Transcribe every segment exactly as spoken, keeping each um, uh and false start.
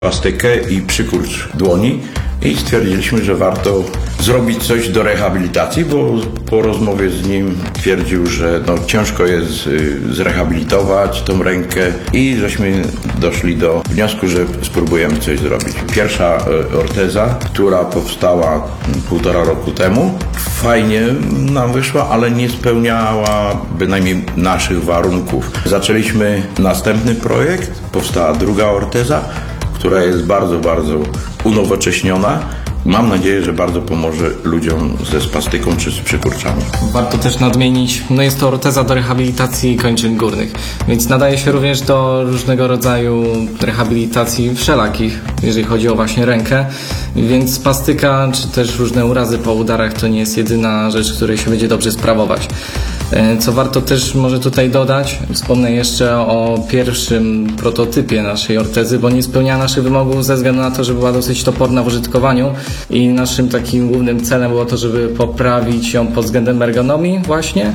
plastykę i przykurcz dłoni i stwierdziliśmy, że warto zrobić coś do rehabilitacji, bo po rozmowie z nim twierdził, że no, ciężko jest zrehabilitować tą rękę i żeśmy doszli do wniosku, że spróbujemy coś zrobić. Pierwsza orteza, która powstała półtora roku temu, fajnie nam wyszła, ale nie spełniała bynajmniej naszych warunków. Zaczęliśmy następny projekt, powstała druga orteza, która jest bardzo, bardzo unowocześniona. Mam nadzieję, że bardzo pomoże ludziom ze spastyką czy z przykurczami. Warto też nadmienić, no jest to orteza do rehabilitacji kończyn górnych, więc nadaje się również do różnego rodzaju rehabilitacji wszelakich, jeżeli chodzi o właśnie rękę, więc spastyka czy też różne urazy po udarach to nie jest jedyna rzecz, której się będzie dobrze sprawować. Co warto też może tutaj dodać, wspomnę jeszcze o pierwszym prototypie naszej ortezy, bo nie spełniała naszych wymogów ze względu na to, że była dosyć toporna w użytkowaniu i naszym takim głównym celem było to, żeby poprawić ją pod względem ergonomii właśnie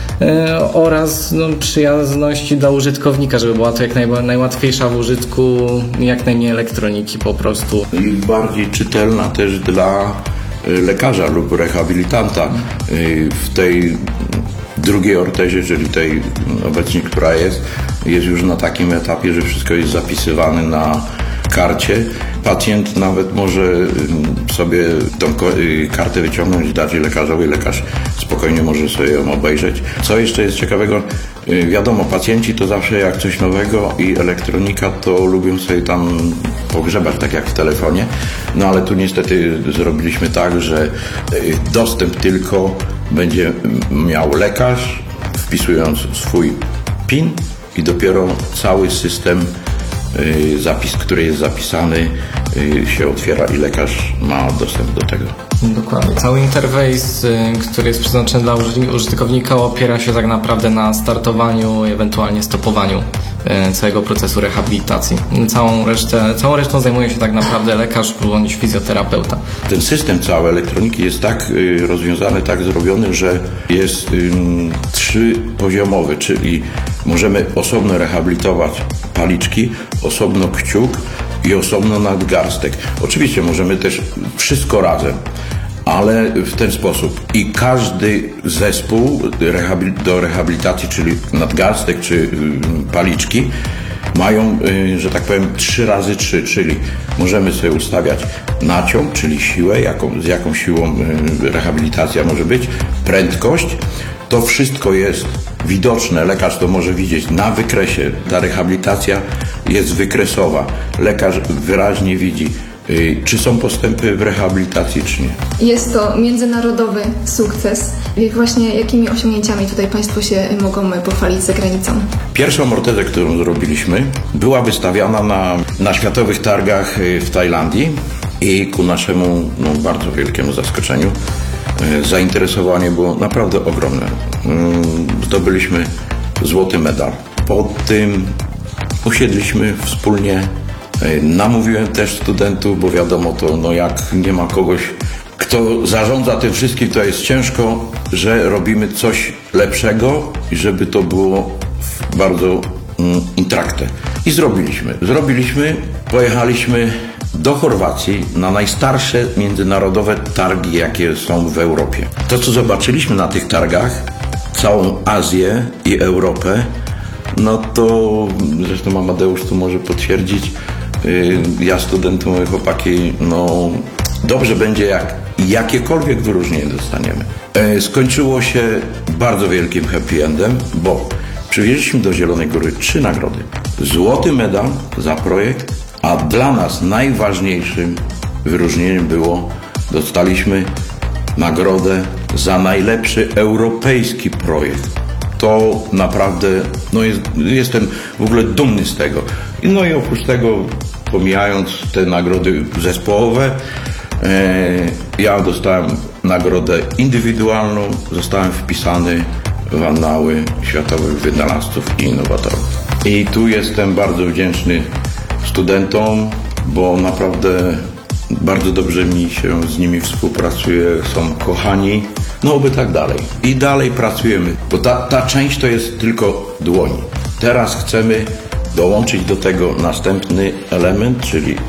yy, oraz no, przyjazności dla użytkownika, żeby była to jak naj, najłatwiejsza w użytku, jak najmniej elektroniki po prostu. I bardziej czytelna też dla lekarza lub rehabilitanta. Yy, w tej drugiej ortezie, czyli tej obecnie, która jest, jest już na takim etapie, że wszystko jest zapisywane na karcie. Pacjent nawet może sobie tą kartę wyciągnąć, dać lekarzowi, lekarz spokojnie może sobie ją obejrzeć. Co jeszcze jest ciekawego, wiadomo, pacjenci to zawsze jak coś nowego i elektronika to lubią sobie tam pogrzebać, tak jak w telefonie, no ale tu niestety zrobiliśmy tak, że dostęp tylko będzie miał lekarz, wpisując swój PIN i dopiero cały system, zapis, który jest zapisany, się otwiera i lekarz ma dostęp do tego. Dokładnie. Cały interfejs, który jest przeznaczony dla użytkownika, opiera się tak naprawdę na startowaniu i ewentualnie stopowaniu całego procesu rehabilitacji. Całą resztę, całą resztą zajmuje się tak naprawdę lekarz bądź fizjoterapeuta. Ten system całej elektroniki jest tak rozwiązany, tak zrobiony, że jest um, trzypoziomowy, czyli możemy osobno rehabilitować paliczki, osobno kciuk i osobno nadgarstek. Oczywiście możemy też wszystko razem, ale w ten sposób. I każdy zespół do rehabilitacji, czyli nadgarstek czy paliczki, mają, że tak powiem, trzy razy trzy, czyli możemy sobie ustawiać naciąg, czyli siłę, jaką, z jaką siłą rehabilitacja może być, prędkość. To wszystko jest widoczne, lekarz to może widzieć na wykresie. Ta rehabilitacja jest wykresowa. Lekarz wyraźnie widzi, czy są postępy w rehabilitacji, czy nie. Jest to międzynarodowy sukces. Właśnie jakimi osiągnięciami tutaj Państwo się mogą pochwalić za granicą? Pierwszą ortezę, którą zrobiliśmy, była wystawiana na, na światowych targach w Tajlandii i ku naszemu no, bardzo wielkiemu zaskoczeniu zainteresowanie było naprawdę ogromne. Zdobyliśmy złoty medal. Po tym usiedliśmy wspólnie. Namówiłem też studentów, bo wiadomo to, no jak nie ma kogoś, kto zarządza tym wszystkim, to jest ciężko, że robimy coś lepszego i żeby to było bardzo mm, intrakte. I zrobiliśmy. Zrobiliśmy, pojechaliśmy do Chorwacji na najstarsze międzynarodowe targi, jakie są w Europie. To, co zobaczyliśmy na tych targach, całą Azję i Europę, no to zresztą Amadeusz tu może potwierdzić, ja studentom mówię, chłopaki, no dobrze będzie, jak jakiekolwiek wyróżnienie dostaniemy. Skończyło się bardzo wielkim happy endem, bo przywieźliśmy do Zielonej Góry trzy nagrody. Złoty medal za projekt, a dla nas najważniejszym wyróżnieniem było, dostaliśmy nagrodę za najlepszy europejski projekt. To naprawdę, no jest, jestem w ogóle dumny z tego. No i oprócz tego, pomijając te nagrody zespołowe, e, ja dostałem nagrodę indywidualną, zostałem wpisany w annały światowych wynalazców i innowatorów. I tu jestem bardzo wdzięczny studentom, bo naprawdę bardzo dobrze mi się z nimi współpracuje, są kochani, no oby tak dalej. I dalej pracujemy, bo ta, ta część to jest tylko dłoń. Teraz chcemy dołączyć do tego następny element, czyli